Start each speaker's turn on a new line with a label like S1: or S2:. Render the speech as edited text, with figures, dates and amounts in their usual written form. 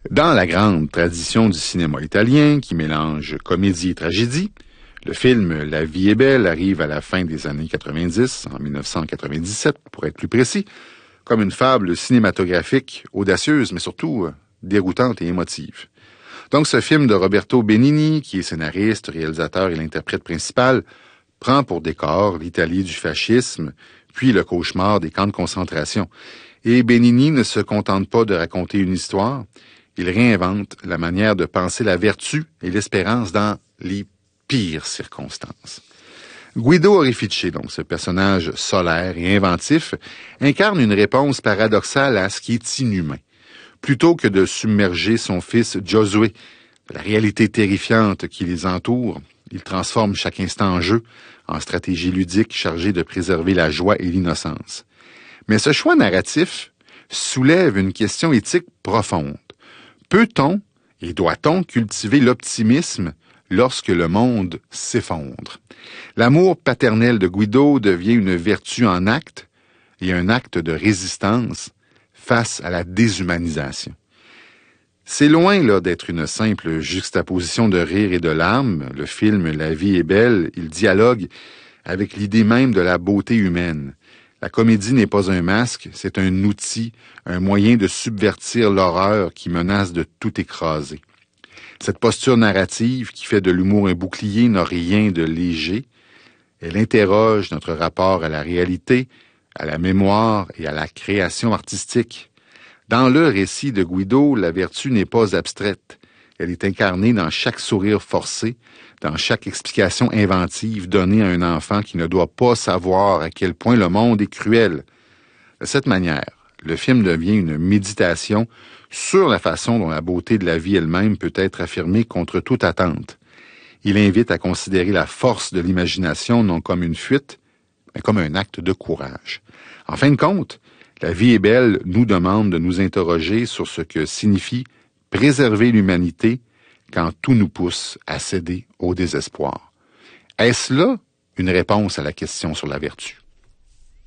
S1: Dans la grande tradition du cinéma italien, qui mélange comédie et tragédie, le film La vie est belle arrive à la fin des années 90, en 1997 pour être plus précis, comme une fable cinématographique audacieuse, mais surtout déroutante et émotive. Donc ce film de Roberto Benigni, qui est scénariste, réalisateur et l'interprète principal, prend pour décor l'Italie du fascisme, puis le cauchemar des camps de concentration. Et Benigni ne se contente pas de raconter une histoire, il réinvente la manière de penser la vertu et l'espérance dans les pires circonstances. Guido Orefice, donc ce personnage solaire et inventif, incarne une réponse paradoxale à ce qui est inhumain. Plutôt que de submerger son fils Giosuè de la réalité terrifiante qui les entoure, il transforme chaque instant en jeu, en stratégie ludique chargée de préserver la joie et l'innocence. Mais ce choix narratif soulève une question éthique profonde. Peut-on et doit-on cultiver l'optimisme lorsque le monde s'effondre? L'amour paternel de Guido devient une vertu en acte et un acte de résistance face à la déshumanisation. C'est loin là d'être une simple juxtaposition de rire et de larmes. Le film La vie est belle, il dialogue avec l'idée même de la beauté humaine. La comédie n'est pas un masque, c'est un outil, un moyen de subvertir l'horreur qui menace de tout écraser. Cette posture narrative qui fait de l'humour un bouclier n'a rien de léger. Elle interroge notre rapport à la réalité, à la mémoire et à la création artistique. Dans le récit de Guido, la vertu n'est pas abstraite. Elle est incarnée dans chaque sourire forcé, dans chaque explication inventive donnée à un enfant qui ne doit pas savoir à quel point le monde est cruel. De cette manière, le film devient une méditation sur la façon dont la beauté de la vie elle-même peut être affirmée contre toute attente. Il invite à considérer la force de l'imagination non comme une fuite, mais comme un acte de courage. En fin de compte, La vie est belle nous demande de nous interroger sur ce que signifie préserver l'humanité quand tout nous pousse à céder au désespoir. Est-ce là une réponse à la question sur la vertu?